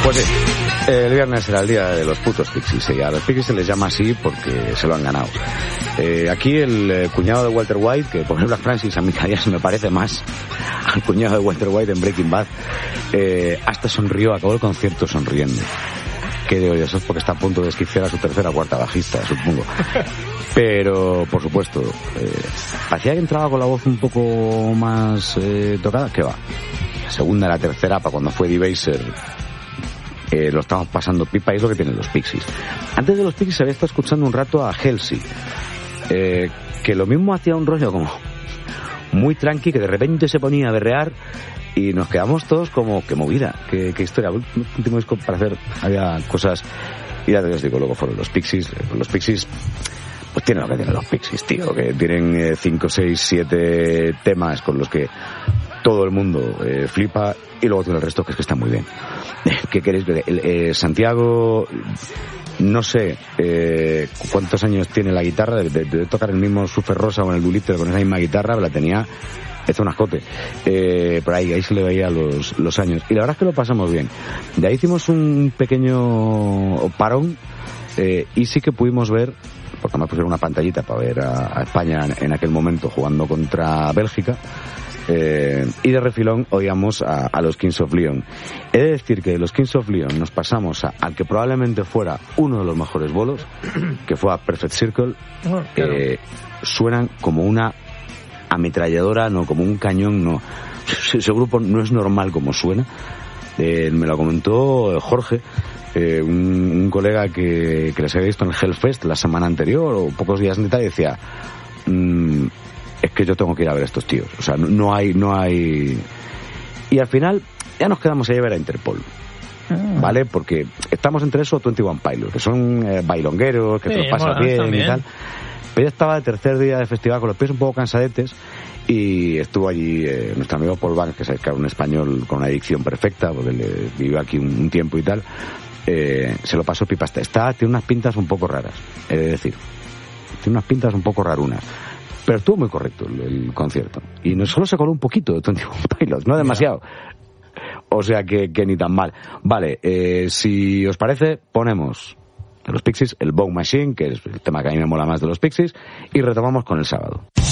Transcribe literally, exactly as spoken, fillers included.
Pues sí, el viernes era el día de los putos Pixies, y a los Pixies se les llama así porque se lo han ganado. Eh, aquí el eh, cuñado de Walter White, que por ejemplo Francis a mí cada día se me parece más al cuñado de Walter White en Breaking Bad, eh, hasta sonrió, acabó el concierto sonriendo. Que digo yo, eso es porque está a punto de esquiciar a su tercera o cuarta bajista, supongo. Pero, por supuesto, eh, parecía que entraba con la voz un poco más eh, tocada. ¿Qué va? La segunda y la tercera, para cuando fue Debaser, eh, lo estamos pasando pipa, y es lo que tienen los Pixies. Antes de los Pixies había estado escuchando un rato a Halsey, eh, que lo mismo hacía un rollo como muy tranqui, que de repente se ponía a berrear, y nos quedamos todos como, qué movida, qué, qué historia. El último disco para hacer había cosas, y ya te os digo, luego fueron los Pixies. Los Pixies pues tienen lo que tienen los Pixies, tío, que tienen cinco, seis, siete temas con los que todo el mundo eh, flipa, y luego tiene el resto que es que está muy bien. ¿Qué queréis ver? El, eh, Santiago, no sé eh, cuántos años tiene la guitarra, de, de, de tocar el mismo Surfer Rosa o en el Doolittle con esa misma guitarra, la tenía hecho un ascote, eh, por ahí, ahí se le veía los, los años, y la verdad es que lo pasamos bien. De ahí hicimos un pequeño parón, eh, y sí que pudimos ver, porque me pusieron una pantallita para ver a, a España en, en aquel momento jugando contra Bélgica, eh, y de refilón oíamos a, a los Kings of Leon. He de decir que de los Kings of Leon nos pasamos a, al que probablemente fuera uno de los mejores bolos, que fue a Perfect Circle. Oh, claro. eh, suenan como una ametralladora, no, como un cañón, no. Ese grupo no es normal como suena. Eh, me lo comentó Jorge, eh, un, un colega que, que les había visto en el Hellfest la semana anterior o pocos días antes, y decía, mmm, es que yo tengo que ir a ver a estos tíos. O sea, no, no hay, no hay... Y al final ya nos quedamos ahí a ver a Interpol. Ah. ¿Vale? Porque estamos entre eso o veintiuno Pilots, que son eh, bailongueros, que sí, te lo pasas bien también y tal. Pero ya estaba el tercer día de festival con los pies un poco cansadetes, y estuvo allí eh, nuestro amigo Paul Banks, que es que era un español con una adicción perfecta, porque le vivió aquí un, un tiempo y tal. Eh, se lo pasó pipa. Está, tiene unas pintas un poco raras, he de decir. Tiene unas pintas un poco rarunas. Pero estuvo muy correcto el, el concierto. Y no solo se coló un poquito de veintiuno Pilots, no demasiado. O sea que, que ni tan mal. Vale, eh, si os parece, ponemos de los Pixies el Bone Machine, que es el tema que a mí me mola más de los Pixies, y retomamos con el sábado.